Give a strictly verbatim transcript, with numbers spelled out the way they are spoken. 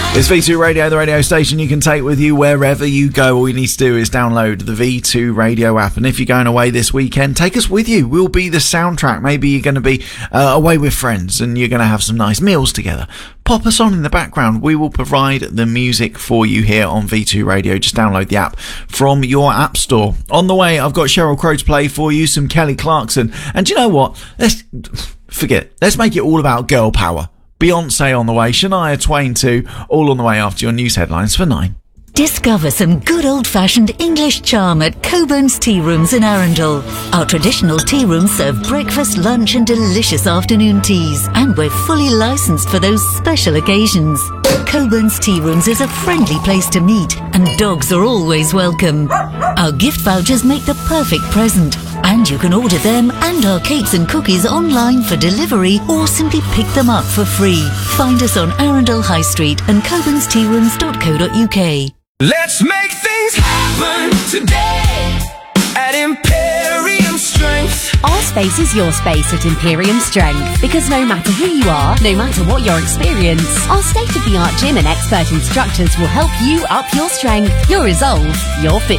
It's V two Radio, the radio station you can take with you wherever you go. All you need to do is download the V two Radio app. And if you're going away this weekend, take us with you. We'll be the soundtrack. Maybe you're going to be uh, away with friends and you're going to have some nice meals together. Pop us on in the background. We will provide the music for you here on V two Radio. Just download the app from your app store. On the way, I've got Sheryl Crow to play for you, some Kelly Clarkson. And do you know what? Let's forget it. Let's make it all about girl power. Beyonce on the way, Shania Twain too, all on the way after your news headlines for nine. Discover some good old-fashioned English charm at Coburn's Tea Rooms in Arundel. Our traditional tea rooms serve breakfast, lunch and delicious afternoon teas. And we're fully licensed for those special occasions. Coburn's Tea Rooms is a friendly place to meet, and dogs are always welcome. Our gift vouchers make the perfect present. And you can order them and our cakes and cookies online for delivery or simply pick them up for free. Find us on Arundel High Street and coburns tea rooms dot co dot uk. Let's make things happen today at Imperium Strength. Our space is your space at Imperium Strength, because no matter who you are, no matter what your experience, our state-of-the-art gym and expert instructors will help you up your strength, your resolve, your fitness.